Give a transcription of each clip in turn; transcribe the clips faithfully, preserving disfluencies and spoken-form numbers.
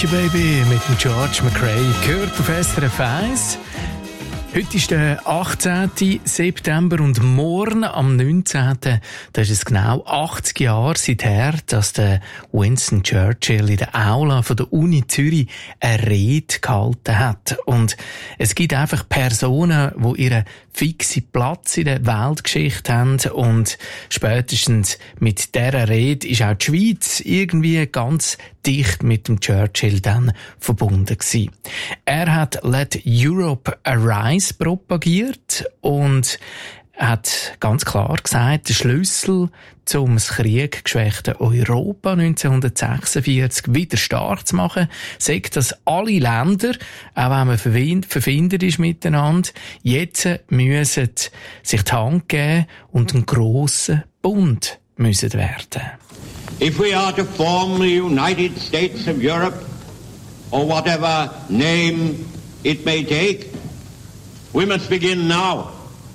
Rock You Baby mit dem George McRae gehört auf S R F eins. Heute ist der achtzehnten September und morgen am neunzehnten Da ist es genau achtzig Jahre seither, dass der Winston Churchill in der Aula von der Uni Zürich eine Rede gehalten hat. Und es gibt einfach Personen, die ihren fixen Platz in der Weltgeschichte haben, und spätestens mit dieser Rede ist auch die Schweiz irgendwie ganz dicht mit dem Churchill dann verbunden gewesen. Er hat Let Europe Arise propagiert und hat ganz klar gesagt, der Schlüssel zum das krieggeschwächte Europa neunzehnhundertsechsundvierzig wieder stark zu machen, sagt, dass alle Länder, auch wenn man verfindet ist miteinander, jetzt müssen sich die Hand geben und einen grossen Bund müssen werden. If we are to form the United States of Europe, or whatever name it may take, we must begin now.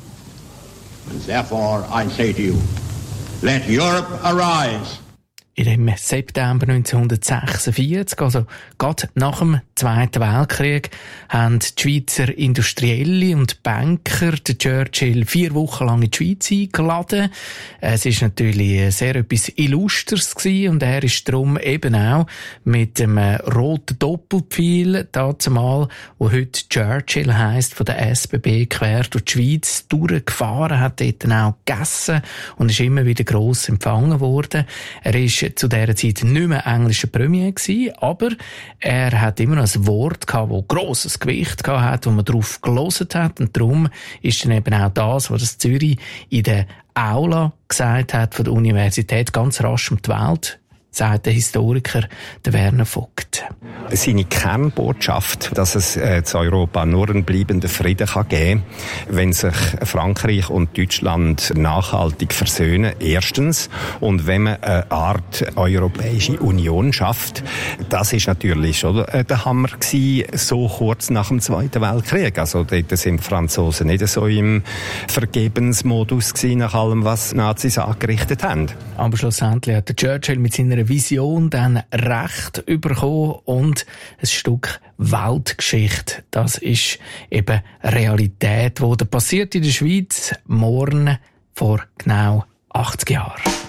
And therefore I say to you, let Europe arise. In dem September neunzehnhundertsechsundvierzig, also gerade nach dem Zweiten Weltkrieg, haben die Schweizer Industrielle und Banker den Churchill vier Wochen lang in die Schweiz eingeladen. Es ist natürlich sehr etwas Illustres gewesen, und er ist darum eben auch mit dem roten Doppelpfeil, dazumal, wo heute Churchill heisst, von der S B B quer durch die Schweiz durchgefahren, hat dort auch gegessen und ist immer wieder gross empfangen worden. Er ist zu dieser Zeit nicht mehr englischer Premier gewesen, aber er hat immer noch ein Wort gehabt, das grosses Gewicht gehabt hat, wo man drauf gehört hat, und darum ist dann eben auch das, was das Zürich in der Aula gesagt hat von der Universität, ganz rasch um die Welt, sagt der Historiker, der Werner Vogt. Seine Kernbotschaft, dass es äh, zu Europa nur einen bleibenden Frieden kann geben, wenn sich Frankreich und Deutschland nachhaltig versöhnen, erstens, und wenn man eine Art Europäische Union schafft. Das ist natürlich schon äh, der Hammer gewesen, so kurz nach dem Zweiten Weltkrieg. Also dort sind die Franzosen nicht so im Vergebensmodus gewesen, nach allem, was die Nazis angerichtet haben. Aber schlussendlich hat der Churchill mit seiner Vision dann Recht bekommen, und ein Stück Weltgeschichte, das ist eben Realität, die passiert in der Schweiz morgen vor genau achtzig Jahren.